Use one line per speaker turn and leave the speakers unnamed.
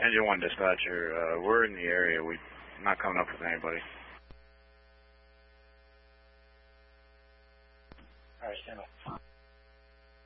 Engine 1 dispatcher, we're in the area. We're not coming up with anybody.
All right, stand by.